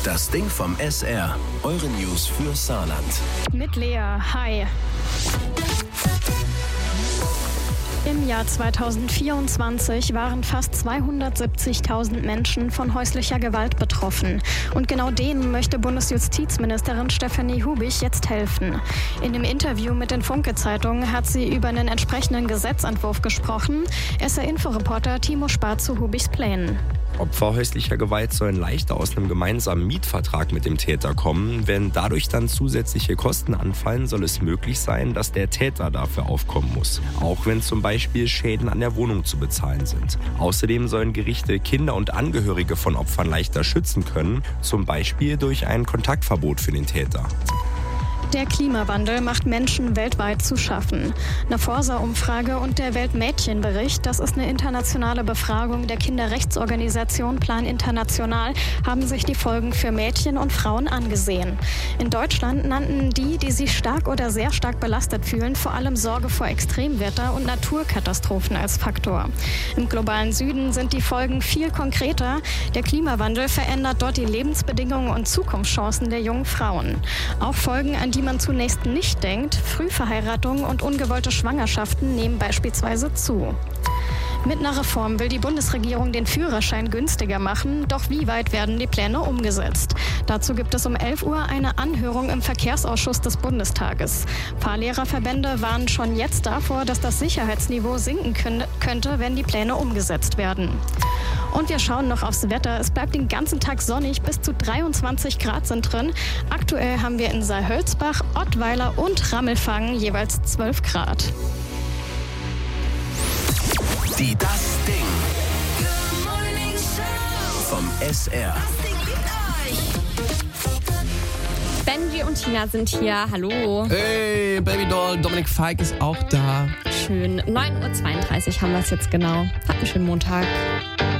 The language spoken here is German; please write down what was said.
Das Ding vom SR. Eure News für Saarland. Mit Lea. Hi. Im Jahr 2024 waren fast 270.000 Menschen von häuslicher Gewalt betroffen. Und genau denen möchte Bundesjustizministerin Stefanie Hubich jetzt helfen. In dem Interview mit den Funke-Zeitungen hat sie über einen entsprechenden Gesetzentwurf gesprochen. SR-Inforeporter Timo Spar zu Hubichs Plänen. Opfer häuslicher Gewalt sollen leichter aus einem gemeinsamen Mietvertrag mit dem Täter kommen. Wenn dadurch dann zusätzliche Kosten anfallen, soll es möglich sein, dass der Täter dafür aufkommen muss. Auch wenn zum Beispiel Schäden an der Wohnung zu bezahlen sind. Außerdem sollen Gerichte Kinder und Angehörige von Opfern leichter schützen können, zum Beispiel durch ein Kontaktverbot für den Täter. Der Klimawandel macht Menschen weltweit zu schaffen. Eine Forsa-Umfrage und der Weltmädchenbericht, das ist eine internationale Befragung der Kinderrechtsorganisation Plan International, haben sich die Folgen für Mädchen und Frauen angesehen. In Deutschland nannten die sich stark oder sehr stark belastet fühlen, vor allem Sorge vor Extremwetter und Naturkatastrophen als Faktor. Im globalen Süden sind die Folgen viel konkreter. Der Klimawandel verändert dort die Lebensbedingungen und Zukunftschancen der jungen Frauen. Auch Folgen, an die man zunächst nicht denkt, Frühverheiratung und ungewollte Schwangerschaften nehmen beispielsweise zu. Mit einer Reform will die Bundesregierung den Führerschein günstiger machen, doch wie weit werden die Pläne umgesetzt? Dazu gibt es um 11 Uhr eine Anhörung im Verkehrsausschuss des Bundestages. Fahrlehrerverbände warnen schon jetzt davor, dass das Sicherheitsniveau sinken könnte, wenn die Pläne umgesetzt werden. Und wir schauen noch aufs Wetter. Es bleibt den ganzen Tag sonnig, bis zu 23 Grad sind drin. Aktuell haben wir in Saalhölzbach, Ottweiler und Rammelfangen jeweils 12 Grad. Die Das Ding vom SR. Benji und Tina sind hier. Hallo. Hey, Babydoll, Dominik Feig ist auch da. Schön. 9:32 Uhr haben wir es jetzt genau. Habt einen schönen Montag.